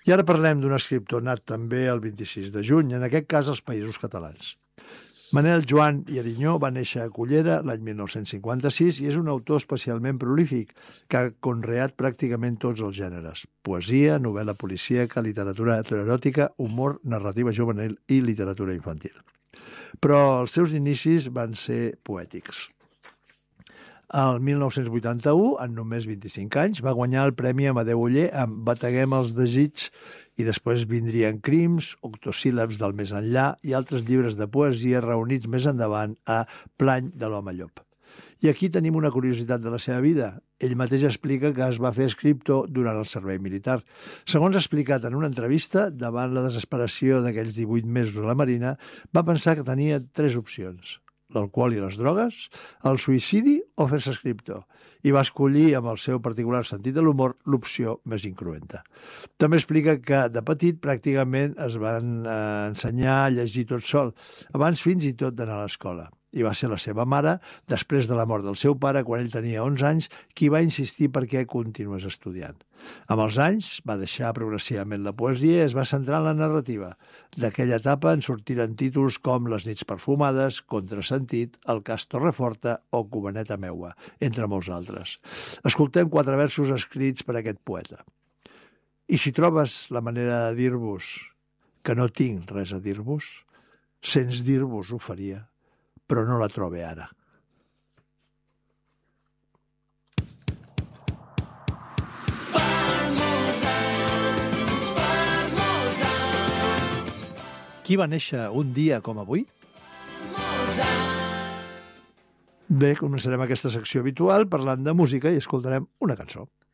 I ara parlem d'un escriptor nat també el 26 de juny, en aquest cas als Països Catalans. Manel Joan i Arinyó va néixer a Cullera l'any 1956 i és un autor especialment prolífic que ha conreat pràcticament tots els gèneres: poesia, novel·la policíaca, literatura heteroeròtica, humor, narrativa juvenil i literatura infantil. Però els seus inicis van ser poètics. El 1981, en només 25 anys, va guanyar el Premi Amadeu Oller amb Bateguem els desig i després vindrien Crims, Octosíl·labs del més enllà i altres llibres de poesia reunits més endavant a Plany de l'home llop. I aquí tenim una curiositat de la seva vida. Ell mateix explica que es va fer escriptor durant el servei militar. Segons ha explicat en una entrevista, davant la desesperació d'aquells 18 mesos a la Marina, va pensar que tenia 3 opcions: l'alcohol i les drogues, el suïcidi o fer-se escriptor, i va escollir, amb el seu particular sentit de l'humor, l'opció més incruenta. També explica que de petit pràcticament es van ensenyar a llegir tot sol, abans fins i tot d'anar a l'escola. I va ser la seva mare, després de la mort del seu pare, quan ell tenia 11 anys, qui va insistir perquè continués estudiant. Amb els anys va deixar progressivament la poesia i es va centrar en la narrativa. D'aquella etapa en sortiren títols com Les nits perfumades, Contrasentit, El cas Torreforta o Cubaneta meua, entre molts altres. Escoltem 4 versos escrits per aquest poeta. I si trobes la manera de dir-vos que no tinc res a dir-vos, sens dir-vos ho faria, però no la trobe ara. Qui va néixer un dia com avui? Bé, començarem aquesta secció habitual parlant de música i escoltarem una cançó.